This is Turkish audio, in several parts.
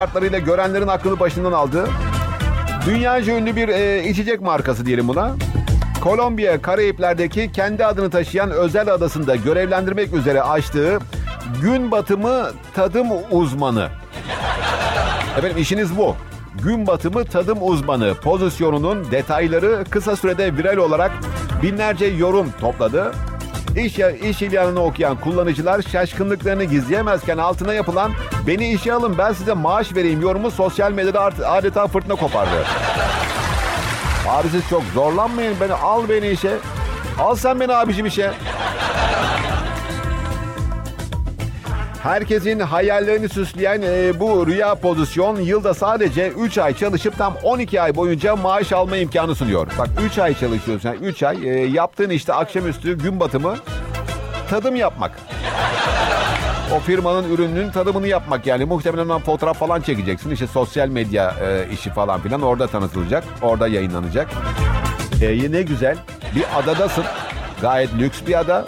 kartlarıyla görenlerin aklını başından aldı. Dünyaca ünlü bir içecek markası diyelim buna. Kolombiya, Karayipler'deki kendi adını taşıyan özel adasında görevlendirmek üzere açtığı gün batımı tadım uzmanı. Efendim işiniz bu. Gün batımı tadım uzmanı pozisyonunun detayları kısa sürede viral olarak binlerce yorum topladı. İş ilanını okuyan kullanıcılar şaşkınlıklarını gizleyemezken altına yapılan "beni işe alın ben size maaş vereyim" yorumu sosyal medyada adeta fırtına kopardı. Abi siz çok zorlanmayın, beni işe. Al sen beni abicim işe. Herkesin hayallerini süsleyen bu rüya pozisyon yılda sadece 3 ay çalışıp tam 12 ay boyunca maaş alma imkanı sunuyor. Bak 3 ay çalışıyorsun. Yani 3 ay yaptığın işte akşamüstü gün batımı tadım yapmak. O firmanın ürününün tadımını yapmak yani. Muhtemelen fotoğraf falan çekeceksin. İşte sosyal medya işi falan filan orada tanıtılacak. Orada yayınlanacak. Ne güzel. Bir adadasın. Gayet lüks bir ada.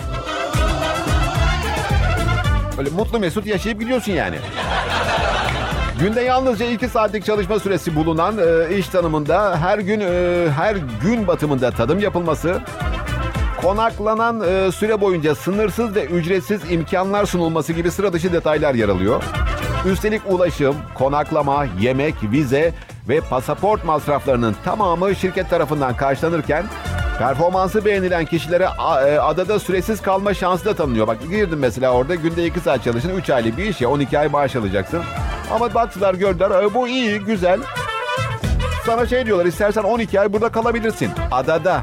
Böyle mutlu mesut yaşayıp gidiyorsun yani. Günde yalnızca 2 saatlik çalışma süresi bulunan iş tanımında her gün batımında tadım yapılması, konaklanan süre boyunca sınırsız ve ücretsiz imkanlar sunulması gibi sıra dışı detaylar yer alıyor. Üstelik ulaşım, konaklama, yemek, vize ve pasaport masraflarının tamamı şirket tarafından karşılanırken performansı beğenilen kişilere adada süresiz kalma şansı da tanınıyor. Bak girdin mesela orada günde 2 saat çalışın, 3 aylık bir iş ya, 12 ay maaş alacaksın. Ama baktılar gördüler bu iyi güzel. Sana şey diyorlar, istersen 12 ay burada kalabilirsin. Adada.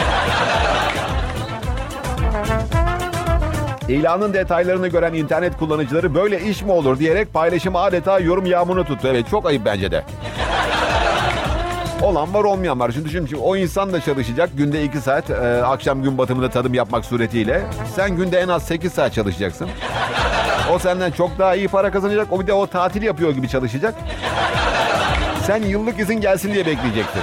İlanın detaylarını gören internet kullanıcıları böyle iş mi olur diyerek paylaşımı adeta yorum yağmurunu tuttu. Evet çok ayıp bence de. Olan var olmayan var. Şimdi o insan da çalışacak günde 2 saat akşam gün batımında tadım yapmak suretiyle. Sen günde en az 8 saat çalışacaksın. O senden çok daha iyi para kazanacak. O bir de o tatil yapıyor gibi çalışacak. Sen yıllık izin gelsin diye bekleyeceksin.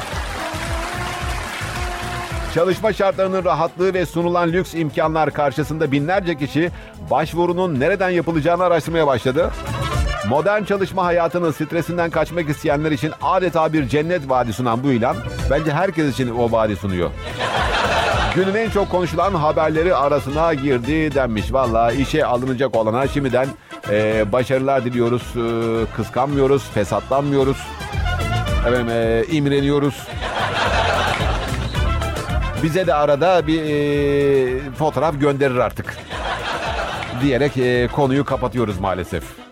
Çalışma şartlarının rahatlığı ve sunulan lüks imkanlar karşısında binlerce kişi başvurunun nereden yapılacağını araştırmaya başladı. Modern çalışma hayatının stresinden kaçmak isteyenler için adeta bir cennet vaadi sunan bu ilan, bence herkes için o vaadi sunuyor. Günün en çok konuşulan haberleri arasına girdi denmiş. Vallahi işe alınacak olana şimdiden başarılar diliyoruz, kıskanmıyoruz, fesatlanmıyoruz, imreniyoruz. Bize de arada bir fotoğraf gönderir artık diyerek konuyu kapatıyoruz maalesef.